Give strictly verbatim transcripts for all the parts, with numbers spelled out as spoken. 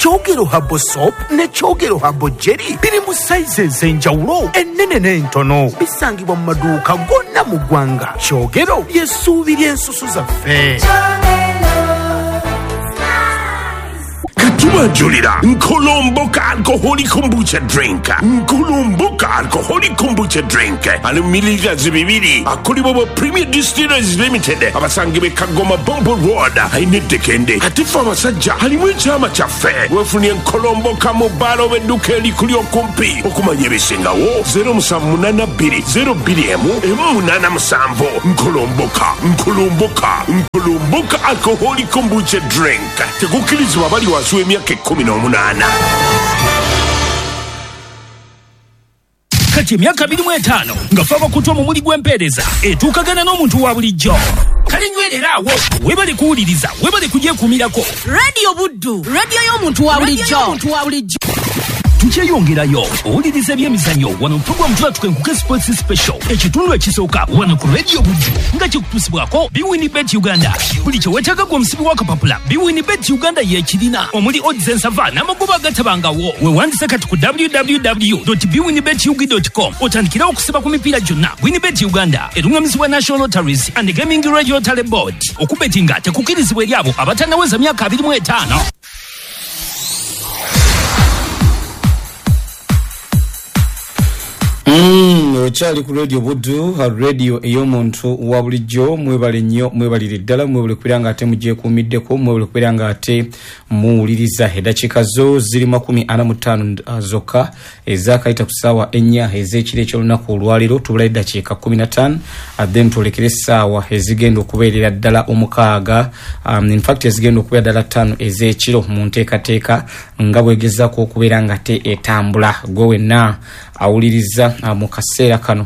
Kyogero Habo Soap ne Kyogero Habo Jelly biri mu size ez'enjawulo ennene n'entono bisangibwa mu maduuka gonna mu ggwanga. Kyogero yesuubira ensusu zaffe. Julira Nkolomboka alcoholic kombucha drink. Nkolomboka alcoholic kombucha drink. Ali miliga zibibiri. Akuli bobo Premier Distillers Limited. Abasangibe Kagoma Bombo Road. Hainete kende. Atifa masajja. Halimwe chama chafe. Wefuni Nkolomboka mobalo weduke likuli okumpi. Okumanye bisinga wo. Zero musamunana biri. Zero biliemu. Emu munana musambo. Nkolomboka. Nkolomboka. Nkolomboka alcoholic kombucha drink. Tegukilizi wabali wasuwe miaka kumi na munana. Kati miaka abiri mu etaano nga fava kutwa mu muli gw'empeereza etuukagana n'omuntu wa bulijjo. Kale nywererawo webale kuwuliriza webale kugyekuumirako. Radio Buddu, radio y'omuntu wa bulijjo. Tukyeyongerayo owuliriza ebyemizannyo wano program tulatwenkuke sports special ekitundu ekisooka wano ku Radio Buddu nga kikutusibwako Biwinibet Uganda. Buli kyewetaaga gwe omusibi wa kapapula Biwinibet Uganda yeekirina omuli odds ensava n'amagoba agatabangawo. Weewandisa kati ku w w w dot biwinibet ug dot com otandikira okusiba ku mipiira gyonna. Winibet Uganda erungamizibwa National Lotteries and Gaming Regulatory Board. Okubetinga tekukirizibwa eri abo abatannaweza myaka abiri mu etaano. Mm, ochali ku Radio Buddu, radio ey'omuntu wa bulijjo. Mwebale nnyo, mwebalire ddala, mwebale kubiranga ate mugyekuumiddeko, mwebale kubiranga ate muwuliriza. Eddakiika zo ziri makumi ana mu ttaano zokka ezaakayita ku ssaawa ennya ez'ekiro eky'olunaku olwaleero. Tubula eddakiika kkumi na ttaano then tulekere essaawa ezigenda okubeerera ddala omukaaga, um, in fact ezigenda okubeera ddala ttaano ez'ekiro mu nteekateeka nga bwegezaako okubeera nga te etambula. Gwe wenna awuliriza mu kaseera kano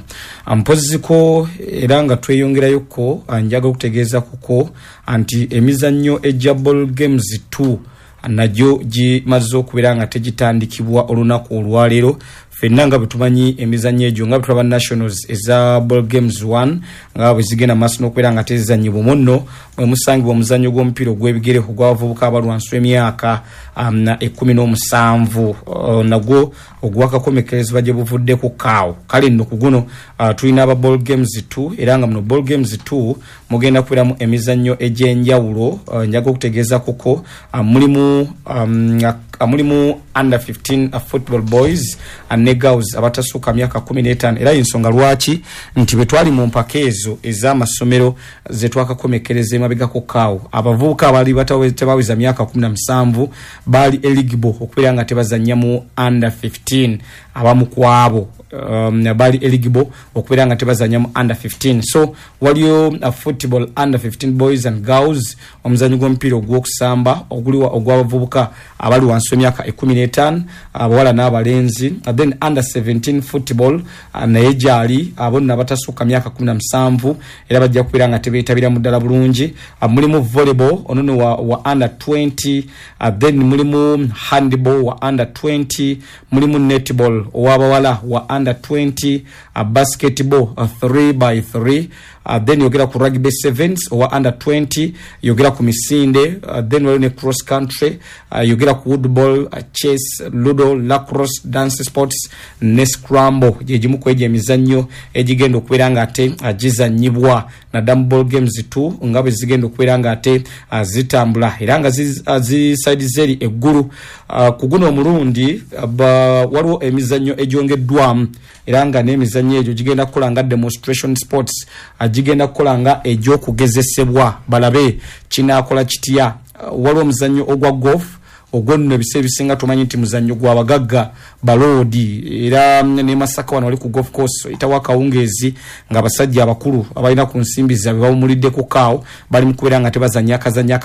mpoziko era nga tweyongerayoko njaga okutegeeza kuko anti emizannyo ejja ball games two najjo gimaze okubeera nga tegitandikibwa olunaku olwaleero. Fenna nga betumanyi emizannyo egyo nga betulaba nationals eza ball games one nga bwe zigenda maaso n'okubeera nga tezizannyibwa munno mwe musangibwa omuzannyo gw'omupiira ogw'ebigere ogw'abavubuka abalwansi emyaka um, ekkumi n'omusanvu uh, nagwo ogwakakomekerezebwa gye buvudde ku kaawo. Kale nno ku guno uh, tulina aba ball games two era nga muno ball games two mugenda kubeeramu emizannyo egy'enjawulo. Uh, njaga okutegeeza kuko uh, mulimu um, uh, mulimu under fifteen uh, football boys uh, ne girls abatasuuka myaka kumi n'etaano era ensonga lwaki nti bwe twali mu mpaka ezo ez'amasomero ze twakakomekereza emabega ku kaawo abavubuka abaali tebaweza myaka kumi na musanvu baali eligible okubeera nga tebazannya mu under fifteen. Abamu ku abo um, baali eligible okubeera nga tebazannya mu under fifteen. So waliyo uh, football under fifteen boys and girls omuzannyo gw'omupiira ogw'okusamba oguliwa ogw'abavubuka abali wansi w'emyaka ekkumi n'etaano abawala n'abalenzi. Then under seventeen football uh, naye gyali abo nno abatasuuka myaka kumi na musanvu era bajja kubeera nga tebeetabira mu ddala bulungi. Uh, mulimu volleyball onono wa, wa under twenty. Uh, then mulimu handball wa under twenty. Mulimu netball ow'abawala wa under twenty. Uh, basketball uh, three by three. Uh, then yogera ku rugby sevens owa under twenty. Yogera ku misinde. Uh, then waliwo ne cross country. Uh, yogera ku woodball, uh, chess, ludo, lacrosse, dance sports ne scramble. Gyegimu ku egyo emizannyo egigenda okubeera nga ate uh, gizannyibwa na dam ball games two nga bwe zigenda okubeera nga ate uh, zitambula era nga zisaidiza eri eggulu. Uh, ku guno omulundi uh, waliwo emizannyo egyongeddwamu era nga n'emizannyo egyo gigenda kukola nga demonstration sports. Uh, gigenda kukola nga egy'okugezesebwa balabe kinaakola kitya. Uh, waliwo omuzannyo ogwa golf ogwo nno ebiseera ebisinga tumanyi nti muzannyo gwa bagagga baloodi era ne Masaka wano wali ku golf course itawa kawungeezi nga abasajja abakulu abalina ku nsimbi zaabwe bawumulidde ku kaawo bali mu kubeera nga tebazannya akazannyo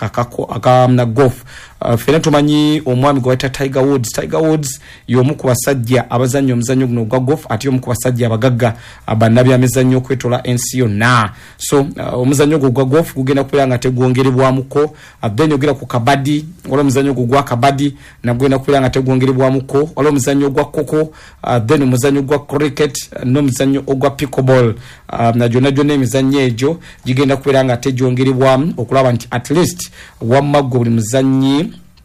aka golf. Uh, fena tumanyi omwami gwa Tiger Woods. Tiger Woods y'omu ku basajja abazannya omuzannyo guno gwa golf ate y'omu ku basajja abagagga abannabi amizannyo okwetola ensi yonna. So uh, omuzannyo gwo gwa golf gugenda kubeera nga tegwongerebwamuko. Uh, then yogera ku kabadi wala omuzannyo gwo gwa kabadi nagwenda kubeera nga tegwongerebwamuko. Wala omuzannyo gwa koko uh, then omuzannyo gwa cricket uh, n'omuzannyo ogwa pickleball. Uh, na gyonna gyonna emizannyo egyo gigenda kubeera nga tegyongerebwamu okulaba nti at least wamma gwo buli muzannyi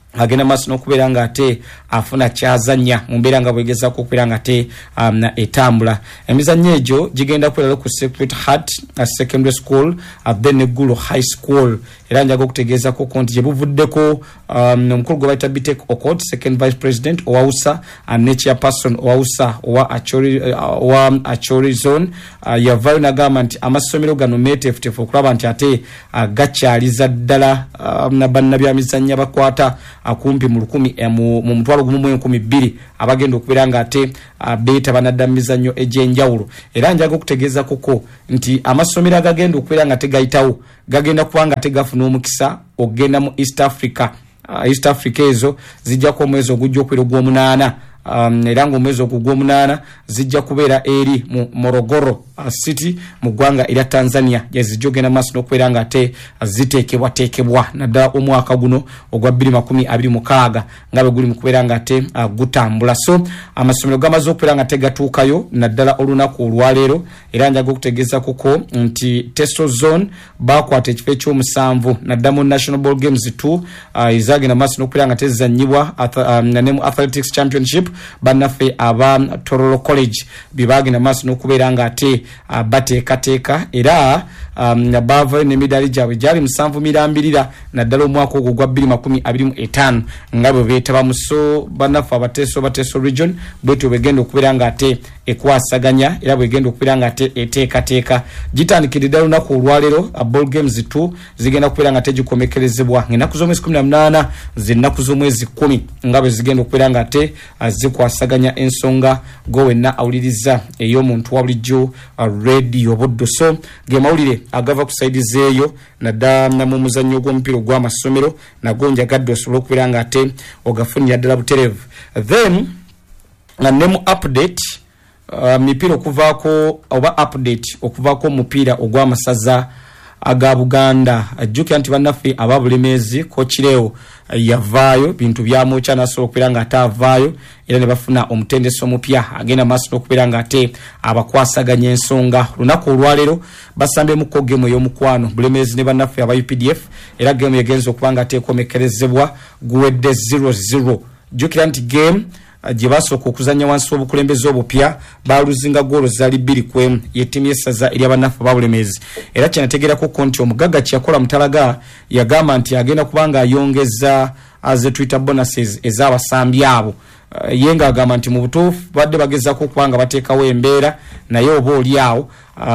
agenda maaso n'okubeera nga ate afuna kyazanya mu mbeera nga bwegezaako okubeera nga ate um, etambula. Emizannyo egyo gigenda kubeera ku Sacred Heart uh, Secondary School uh, then Egulu High School. Era njaga okutegeezako ko nti gye buvuddeko um, omukulu gwe bayita Bitek Okot, second vice president owausa and ne chairperson owausa owa Achori, uh, owa Achori zone uh, yavaayo n'agamba nti amasomero gano meeteefuteefu okulaba nti ate uh, gakyaliza ddala um, na bannabyamizannyo abakwata akumpi mu lukumi mu mutwalo gumu mu enkumi bbiri abagenda okubeera nga ate beeta banadda mu mizannyo egy'enjawulo. Era njaga okutegeeza koko nti amasomero agagenda okubeera nga tegayitawo gagenda kuba nga tegafuna omukisa okugenda mu East Africa. uh, East Africa ezo zijja ku omwezi ogujja okubeera ogw'omunaana. Um, era ng'omwezi ogw'omunaana zijja kubeera eri mu Morogoro uh, city mu ggwanga era Tanzania yazijja ogenda maaso n'okubeera nga ate ziteekebwa teekebwa naddala omwaka guno ogwa bbiri makumi abiri mukaaga nga bwe guli mu kubeera nga ate uh, gutambula. So amasomero gamaze okubeera nga tegatuukayo naddala olunaku olwaleero. Era njaga okutegeeza kuko nti Teso Zone bakwata ekifo eky'omusanvu naddala mu National Ball Games two uh, ezagenda maaso n'okubeera nga tezizannyibwa um, ne mu Athletics Championship bannaffe aba Tororo College bibagenda maaso n'okubeera nga ate uh, bateekateeka era um, bava n'emidaali gyabwe gyali musanvu mirambirira naddala omwaka ogwo gwa bbiri makumi abiri mu etaano nga bwe beetaba muso bannaffe abateeso bateeso region bwetyo bwegenda okubeera nga ate ekwasaganya era bwegenda okubeera nga ate eteekateeka. Gitandikira ddala olunaku olwaleero Ball Games two zigenda okubeera nga ate gikomekerezebwa ng'ennaku z'omwezi kumi na munaana z'ennaku z'omwezi kumi nga bwe zigenda okubeera nga ate zikwasaganya ensonga go wenna awuliriza ey'omuntu wa bulijjo uh, radio Buddo. So ge mawulire agava ku side zeeyo naddala mu muzannyo gw'omupiira gw'amasomero nago njagadde osobola okubeera nga ate ogafunira ddala butereevu. Then nga ne mu update uh, mipiira okuvaako oba update okuvaako omupiira ogw'amasaza aga Buganda. Ajjukira nti bannaffe ababulemeezi Kokireewo yavaayo bintu byamwoca nasobola okubeera nga ate avaayo era ne bafuna omutendeso omupya agenda maaso n'okubeera nga ate abakwasaganya ensonga. Lunaku olwaleero basambyemuko gemu ey'omukwano bulemeezi ne bannaffe aba U P D F era gemu yegenza okuba nga ate ekomekerezebwa guwedde zero zero. Jjukira nti game gye basooka okuzannya wansi w'obukulembeze obupya baluzinga goolo zaali bbiri ku emu y'ettiimu y'essaza eri abannaffe ababulemeezi. Era kyenategeerako ko nti omugagga Kyakola Mutalaga yagamba nti agenda kuba nga ayongeza ze Twitter bonuses ez'abasambi abo. Uh, ye ng'agamba nti mu butuufu badde bagezaako okuba nga bateekawo embeera naye oba oli awo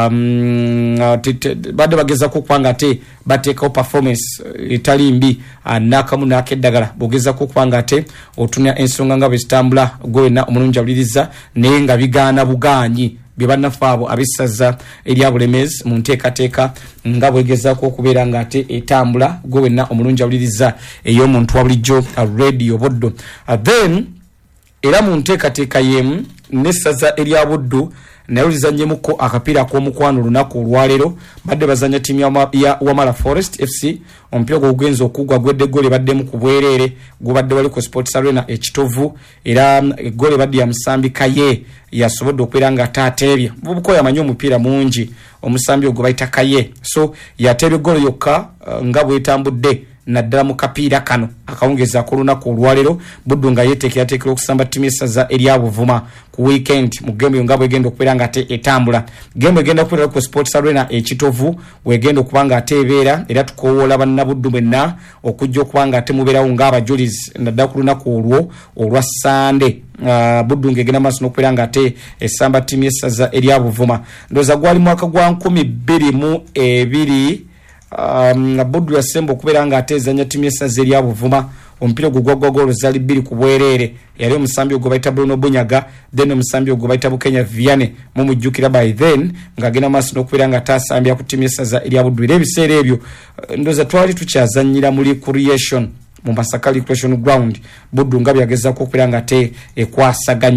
um, uh, badde bagezaako okuba nga ate bateekawo performance uh, etali mbi uh, n'akamu n'akeddagala bw'ogezaako okuba nga ate otunya ensonga nga bwe zitambula gwe wenna omulungi awuliriza naye nga bigaana bugaanyi bye bannaffe abo ab'essaza erya Bulemeezi mu nteekateeka nga bwegezaako okubeera nga ate etambula gwe wenna omulungi awuliriza ey'omuntu wa bulijjo uh, radio Buddo. Uh, then era mu nteekateeka y'emu n'essaza erya Buddo naye lizannyemuko akapiira ak'omukwano olunaku olwaleero badde bazanya ttiimu ya Wamala Forest F C. Omupiira gwe gugenza okugwa gwedde eggoolo ebaddemu ku bwereere gubadde wali ku Sports Arena ekitovu era eggoolo ebadde ya Musambi Kaye yasobodde okubeera nga taateebye bubuko yamanyi omupiira mungi omusambi ogwo bayita Kaye so yateebye eggoolo yokka uh, nga bwetambudde naddala mu kapiira kano akawungeza ku lunaku olwaleero Buddo nga yeeteekerateekera okusamba ttiimu y'essaza erya Buvuma ku weekend mu gemu yo nga bwegenda okubeera nga ate etambula. Gemu egenda kubeera ku Sports Arena ekitovu wegenda okuba nga ate ebeera era tukoowoola bannabuddu mwenna okujja okuba nga ate mubeerawo ng'abajulizi naddala ku lunaku olwo olwa Sande. Uh, Buddo ng'egenda maaso n'okubeera nga ate essamba ttiimu y'essaza erya Buvuma. Ndowooza gwali mwaka gwa nkumi bbiri mu ebiri um, Buddo yasemba okubeera nga ate ezannya ttiimu y'essaza erya Buvuma. Omupiira ogwo gwaggwa goolo zaali bbiri ku bwereere yali omusambi ogwo bayita Bruno Bunyaga then omusambi ogwo bayita Bukenya Vianney mumujjukira by then ng'agenda maaso n'okubeera nga ataasambya ku ttiimu y'essaza erya Buddo. Era ebiseera ebyo ndowooza twali tukyazannyira mu recreation mu Masaka Recreation Ground Buddo nga byagezaako okubeera nga ate ekwasaganya.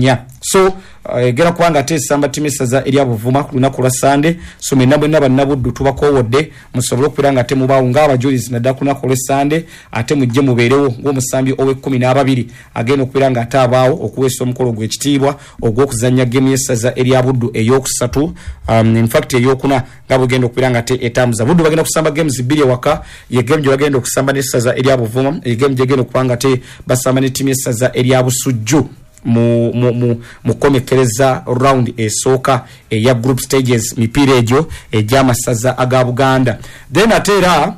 so uh, gera kwanga te samba timisaza eri Buvuma ku lunaku lwa Sunday so menabwe naba nabuddu tubakowodde musobole okupiranga ate mubawo ngaba Julius nadda ku lunaku lwa Sunday ate mujje muberewo ng'omusambi owe kumi na babiri agenda okupiranga ate abaawo okuweesa omukolo gw'ekitiibwa ogw'okuzannya game y'essaza eri Buddu ey'okusatu um, in fact ey'okuna nga bugenda okupiranga ate etambuza Buddu bagenda kusamba games bbiri ewaka ye game gye bagenda okusamba n'essaza eri Buvuma ye game gye bagenda okupanga te basamba ne timu y'essaza eri Busujju mu mu mu mukomekereza round esooka eya group stages mipiira egyo egy'amasaza aga Buganda. Then atera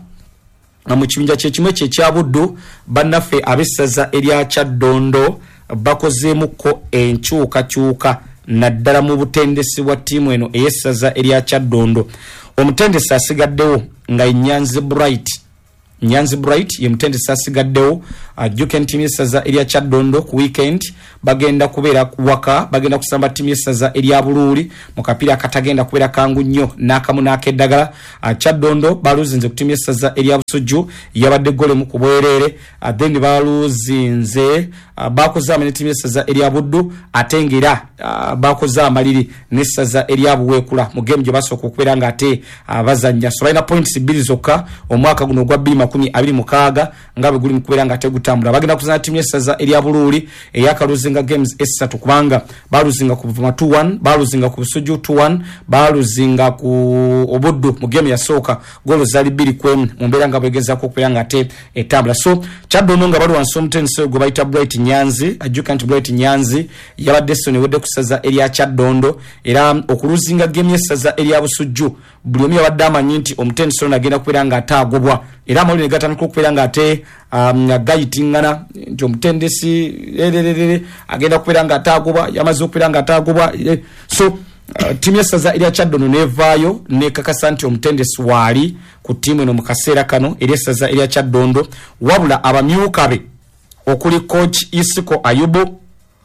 mu kibinja kye kimwe kye kya Buddu bannaffe abessaza erya Kyaddondo bakozeemuko enkyukakyuka naddala mu butendesi bwa ttiimu eno ey'essaza erya Kyaddondo. Omutendesi asigaddewo nga Nyanzi Bright Nyanzi Bright ye mutendesi asigaddewo ajjuke ttiimu y'essaza erya Kyaddondo ku weekend bagenda kubeera waka bagenda kusamba ttiimu y'essaza erya Buluuli mu kapiira akatagenda kubeera kangu nnyo n'akamu n'akeddagala. Kyaddondo baluzinze ku ttiimu y'essaza erya Busujju yabadde gole mu kubwereere then baluzinze bakoze amene ttiimu y'essaza erya Buddu ate ng'era bakoze amaliri n'essaza erya Buweekula mu game gye basooka okubeera ng'ate bazannya so balina points bbiri zokka omwaka guno ogwa bbiri makumi abiri mukaaga nga bwe guli mu kubeera ng'ate gutambula bagenda kuzana ttiimu y'essaza erya Buluuli eyakaluzinga games essatu kubanga baluzinga ku Buvuma two one baluzinga ku Busujju two one baluzinga ku Obuddu mu game yasooka golo zali bbiri kwemu mu mbeera nga bwegezaako okubeera ng'ate etambula so Kyaddondo nga bali wansi omutendesi gwe bayita Bright Nyanzi ajjukant Bright Nyanzi yabadde soni wedde ku ssaza erya Kyaddondo era okuluzinga game y'essaza erya Busujju buli omu yabadde amanyi nti omutendesi ono agenda kubeera ng'ate agobwa era amawulire gatandika okubeera ng'ate um, gayitingana nti omutendesi ererere agenda kubeera ng'ate agobwa yamaze okubeera ng'ate agobwa so uh, ttiimu y'essaza erya Kyaddondo nevaayo nekakasa nti omutendesi waali ku ttiimu eno mu kaseera kano eri essaza erya Kyaddondo wabula abamyuka be okuli coach Isiko Ayubu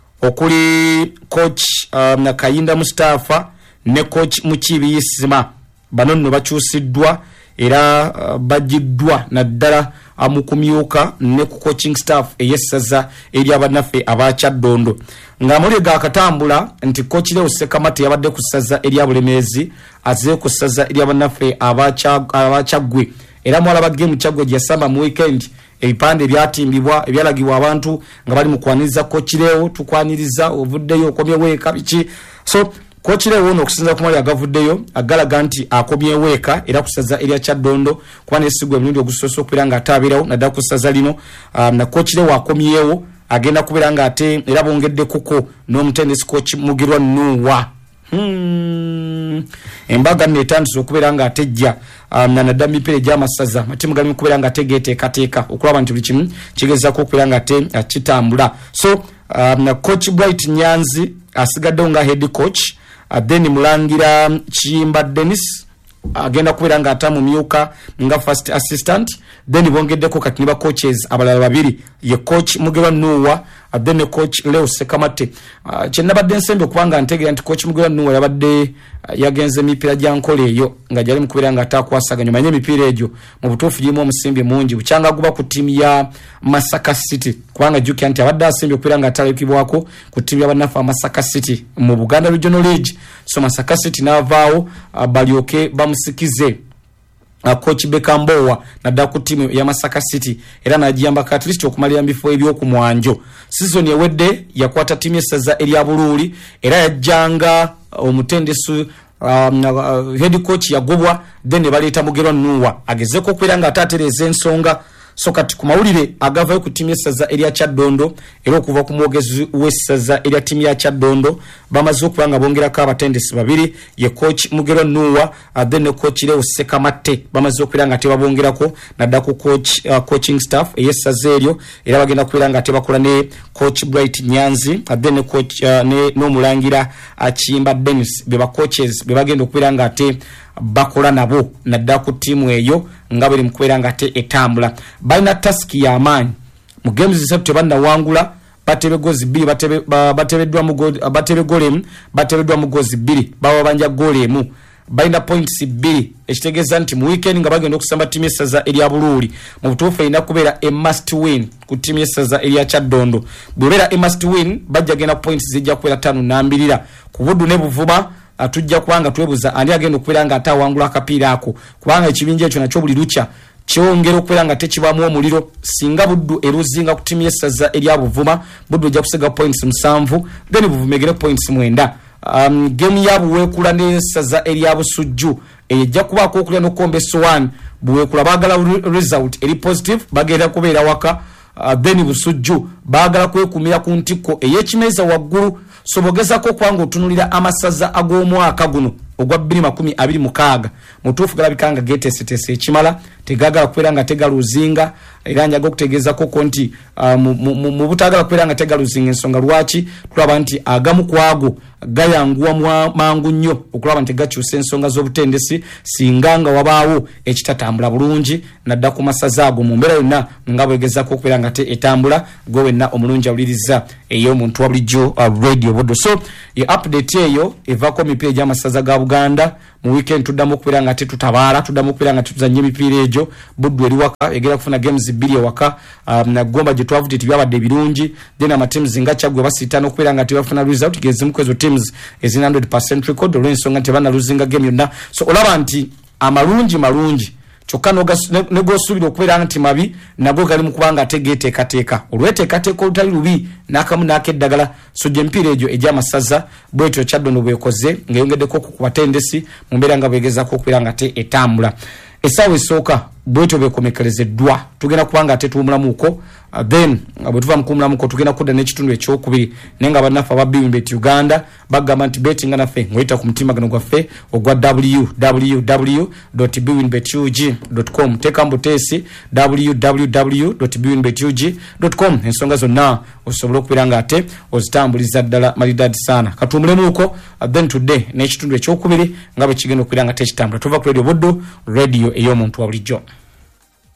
okuli coach um, Kayinda Mustafa ne coach Mukibi Isima bano nno bakyusiddwa era uh, bajiddwa naddala mu kumyuka ne ku coaching staff eyessaza eri abannaffe aba Kyaddondo nga muri ga katambula nti coach Leo Sekamate yabadde ku ssaza eri Bulemeezi azze ku ssaza eri abannaffe aba Kyaggwe era mwala ba game Kyaggwe gyasamba mu weekend ebipande byatimbibwa ebyalagibwa abantu nga bali mu kwaniriza coach Leo tukwaniriza ovuddeyo okomye weeka biki so coach Leo ono okusinza ku mali agavuddeyo agalaga nti akomye weeka era kusaza erya Kyaddondo kwana esigwe emirundi ogusoose okubeera ng'ataabirawo naddala ku ssaza lino um, na coach Leo akomyewo agenda kubeera ng'ate era bongedde kuko n'omutendesi coach Mugirwa Nuwa hmm. embaga netandise okubeera ng'atejja um, na naddala mipiira egy'amasaza matimu gali mu kubeera ng'ategeeteekateeka okulaba nti buli kimu kigezaako okubeera ng'ate kitambula so um, na coach Bright Nyanzi asigaddewo nga head coach uh, then Mulangira Kiyimba Dennis agenda uh, kubeera ng'ate mumyuka nga first assistant then bongeddeko kati ne ba coaches abalala babiri ye coach Mugerwa Nuwa uh, then coach Leo Sekamate uh, kyenabadde nsembye okubanga ntegeera nti coach Mugerwa Nuwa yabadde uh, yagenze emipiira gya nkola eyo nga gyali mu kubeera nga ataakwasaganya manye emipiira egyo mu butuufu girimu omusimbi mungi bukyanga guba ku ttiimu ya Masaka City kubanga jjukira nti abadde asimbye okubeera nga atalekibwako ku ttiimu y'abannaffe Masaka City mu Buganda Regional League so Masaka City n'avaawo uh, balyoke bamusikize Uh, coach Bekambowa naddala ku ttiimu ya Masaka City era n'agiyambako at least okumalira bifo eby'okumwanjo season ewedde yakwata ttiimu y'essaza erya Buluuli era yajjanga omutendesi um, uh, head coach yagobwa then baleeta Mugerwa Nuwa agezeeko okubeera ng'ataatereza ensonga so kati ku mawulire agavayo ku ttiimu y'essaza erya Kyaddondo era okuva ku mwogezi w'essaza erya ttiimu ya Kyaddondo bamaze okuba nga bongerako abatendesi babiri ye coach Mugerwa Nuwa uh, then ne coach Leo Sekamate bamaze okubeera nga tebabongerako naddala ku coach, uh, coaching staff ey'essaza eryo era bagenda kubeera nga tebakola ne coach Bright Nyanzi uh, then ne coach uh, ne n'Omulangira uh, Kiyimba Dennis be ba coaches be bagenda okubeera nga ate bakola nabo naddala ku ttiimu eyo nga bali mu kubeera ng'ate etambula balina task y'amaanyi mu games zisatu tebannawangula batebe gozi bbiri batebeddwa mu batebeddwa mu gozi bbiri baba banja goal emu balina points bbiri ekitegeeza nti mu weekend nga bagenda okusamba ttiimu y'essaza erya Buluuli mu butuufu erina kubeera a must win ku ttiimu y'essaza erya Kyaddondo. Bw'obeera a must win bajja genda points zijja kubeera ttaano n'ambirira ku Buddu ne Buvuma. Atujja kubanga twebuza ani agenda okubeera nga atawangula akapiira ako kubanga ekibinja ekyo nakyo buli lukya kyongera okubeera nga tekibamu omuliro. Singa Buddu eruzinga ku ttiimu y'essaza erya Buvuma, Buddu ejja kusega points musanvu then Buvuma egere points mwenda. Um, game ya Buweekula n'essaza erya Busujju ejja kubaako okulya n'okukomba essowaani. Buweekula baagala result eri positive bagenda kubeera waka. Uh, then Busujju baagala kwekumira ku ntikko ey'ekimeeza waggulu. Sobogezako kwanga otunulira amasaza ag'omwaka guno ogwa bbiri makumi abiri mu mukaaga mutuufu galabika nga geeteeseteese ekimala tegagala kubeera nga tegaluzinga era njaga okutegeezako ko nti uh, mu butaagala kubeera nga tegaluzinga ensonga lwaki tulaba nti agamu kwago gayanguwa mangu nnyo okulaba nti gakyusa ensonga z'obutendesi singa nga wabaawo ekitatambula bulungi nadda ku masaza ago mu mbeera yonna nga bwegezako okubeera nga te etambula gwe wenna omulungi awuliriza ey'omuntu wa bulijjo uh, radio Buddu. So ye update eyo evaako emipiira egy'amasaza ga Buganda mu weekend tuddamu okubeera nga tetutabaala tuddamu okubeera nga tetuzannya emipiira egyo. Buddu eri waka egera kufuna games bbiri ewaka um, na Gomba gye twavudde tebyabadde birungi then amateams nga Kyaggwe basiitaana okubeera nga tebafuna result gezimu kwezo teams ezina one hundred percent record olw'ensonga nti tebanna luzinga game yonna. So olaba nti amalungi malungi kyokka neg'osuubira okubeera nti mabi nago gali mu kubanga ate geeteekateeka olweteekateeka olutali lubi n'akamu n'akeddagala. So gye emipiira egyo egy'amasaza bwetyo Kyaddondo bwekoze ng'eyongeddeko ku batendesi mu mbeera nga bwegezaako okubeera nga te etambula. Essaawa esooka bwetyo beekomekerezeddwa tugenda kubanga ate tuwumulamuuko uh, then bwe tuva mu kuwumulamuuko tugenda kudda n'ekitundu ekyokubiri naye nga bannaffe aba BWinbet Uganda bagamba nti betinga naffe ng'oyita ku mutimbagano gwaffe ogwa w w w dot b winbet u g dot com teeka mbuteesi w w w dot b winbet u g dot com ensonga zonna osobola okubeera nga ate ozitambuliza ddala malidadi saana katuwumulamuuko uh, then tudde n'ekitundu ekyokubiri nga bwe kigenda okubeera nga tekitambula. Tuva ku Radio Buddu, radio ey'omuntu wa bulijjo.